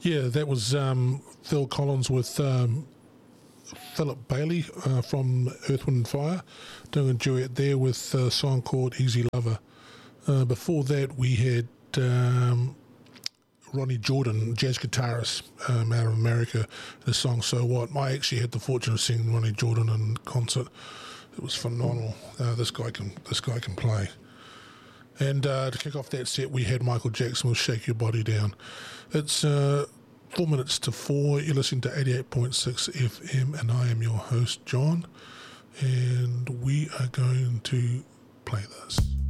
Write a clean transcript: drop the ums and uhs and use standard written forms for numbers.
Yeah, that was Phil Collins with Philip Bailey from Earth, Wind and Fire, doing a duet there with a song called Easy Lover. Before that, we had Ronnie Jordan, jazz guitarist out of America, the song So What. I actually had the fortune of seeing Ronnie Jordan in concert. It was phenomenal. This guy can play. And to kick off that set, we had Michael Jackson with Shake Your Body Down. It's 4 minutes to 4. You're listening to 88.6 FM, and I am your host, John. And we are going to play this.